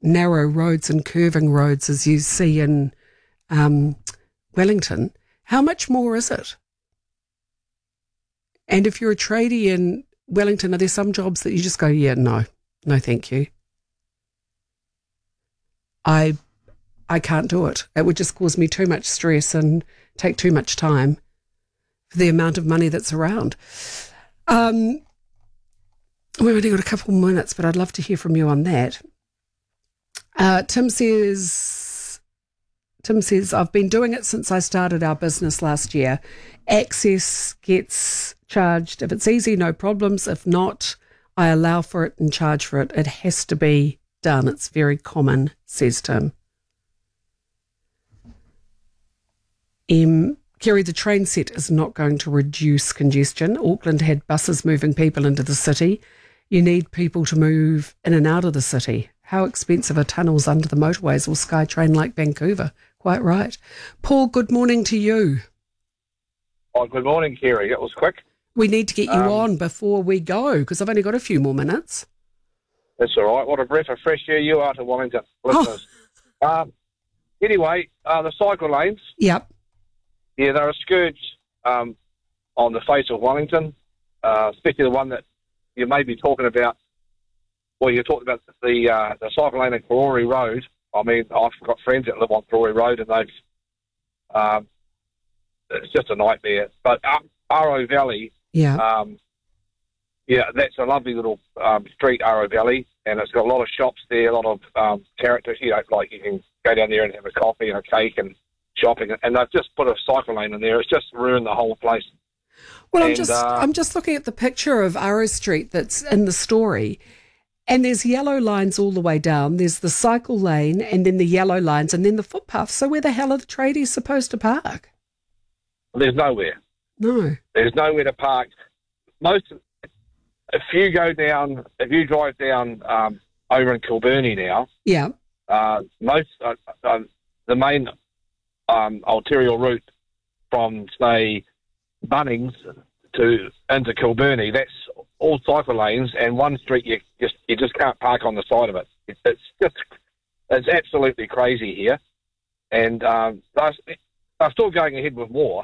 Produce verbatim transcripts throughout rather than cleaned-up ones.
narrow roads and curving roads as you see in um, Wellington, how much more is it? And if you're a tradie in Wellington, are there some jobs that you just go, yeah, no, no, thank you. I I can't do it. It would just cause me too much stress and take too much time for the amount of money that's around. Um, we've only got a couple more minutes, but I'd love to hear from you on that. Uh, Tim says, Tim says, I've been doing it since I started our business last year. Access gets charged. If it's easy, no problems. If not, I allow for it and charge for it. It has to be done. It's very common, says Tim. Um, Kerry, the train set is not going to reduce congestion. Auckland had buses moving people into the city. You need people to move in and out of the city. How expensive are tunnels under the motorways or SkyTrain like Vancouver? Quite right. Paul, good morning to you. Oh, good morning, Kerry. That was quick. We need to get you um, on before we go because I've only got a few more minutes. That's all right. What a breath of fresh air you are to Wellington listeners. Oh. Um, anyway, uh, the cycle lanes. Yep. Yeah, they're a scourge um, on the face of Wellington, uh, especially the one that you may be talking about. Well, you're talking about the uh, the cycle lane at Karori Road. I mean, I've got friends that live on Karori Road, and they've um, it's just a nightmare. But uh, Aro Valley, yeah, um, yeah, that's a lovely little um, street, Aro Valley, and it's got a lot of shops there, a lot of um, characters. You know, like you can go down there and have a coffee and a cake and shopping, and they've just put a cycle lane in there. It's just ruined the whole place. Well, and, I'm just uh, I'm just looking at the picture of Aro Street that's in the story, and there's yellow lines all the way down. There's the cycle lane, and then the yellow lines, and then the footpath. So where the hell are the tradies supposed to park? There's nowhere. No. There's nowhere to park. Most, if you go down, if you drive down um, over in Kilburnie now, yeah, uh, most uh, uh, the main um, arterial route from say Bunnings to into Kilburnie, that's all cycle lanes, and one street you just you just can't park on the side of it. it it's just it's absolutely crazy here, and um, they're, they're still going ahead with more.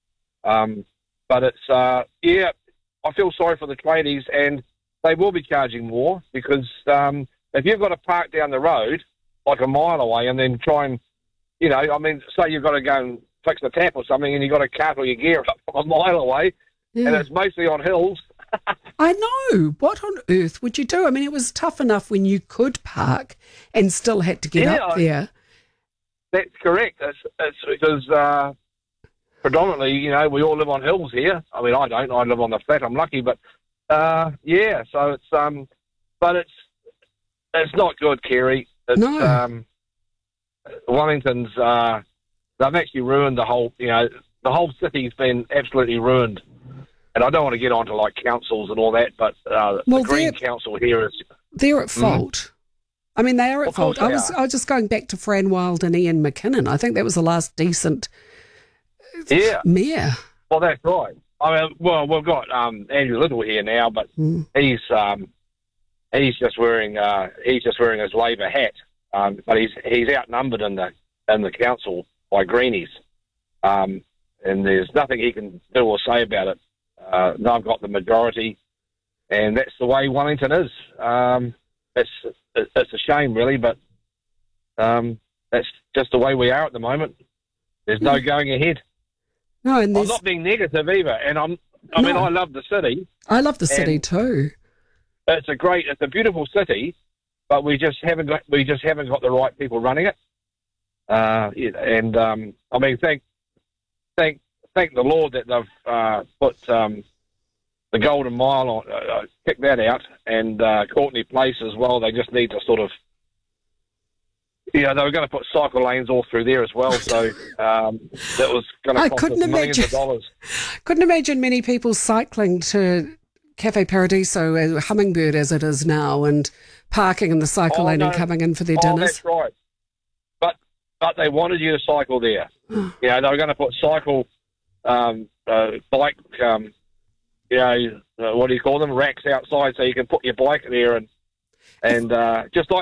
Um, but it's uh, yeah, I feel sorry for the tradies, and they will be charging more because um, if you've got to park down the road like a mile away and then try and, you know, I mean, say you've got to go and fix the tap or something, and you've got to cart all your gear up a mile away, yeah. And it's mostly on hills. I know. What on earth would you do? I mean, it was tough enough when you could park and still had to get yeah, up there. That's correct. It's, it's because uh, predominantly, you know, we all live on hills here. I mean, I don't. I live on the flat. I'm lucky, but uh, yeah. So it's um, but it's it's not good, Kerry. It's, no. Um, Wellington's uh, they've actually ruined the whole. You know, the whole city's been absolutely ruined. And I don't want to get onto like councils and all that, but uh, well, the Green Council here is they're at fault. Mm. I mean, they are at of fault. I was are. I was just going back to Fran Wild and Ian McKinnon. I think that was the last decent yeah. mayor. Well, that's right. I mean, well, we've got um, Andrew Little here now, but mm. he's um, he's just wearing uh, he's just wearing his Labor hat, um, but he's he's outnumbered in the in the council by Greenies, um, and there's nothing he can do or say about it. Uh, they've got the majority, and that's the way Wellington is. Um, it's it's a shame, really, but um, that's just the way we are at the moment. There's no going ahead. No, and I'm not being negative either, and I'm. I no. mean, I love the city. I love the city too. It's a great, it's a beautiful city, but we just haven't got we just haven't got the right people running it. Uh, and um, I mean, thank thank. Thank the Lord that they've uh, put um, the Golden Mile on, uh, kicked that out, and uh, Courtney Place as well. They just need to sort of, you know, they were going to put cycle lanes all through there as well, so um, that was going to cost us millions of dollars. Couldn't imagine many people cycling to Cafe Paradiso, uh, Hummingbird as it is now, and parking in the cycle oh, lane no. and coming in for their oh, dinners. That's right. But but they wanted you to cycle there. You know, they were going to put cycle. Um, uh, bike, um, you know, uh, what do you call them? Racks outside, so you can put your bike there and and uh, just like.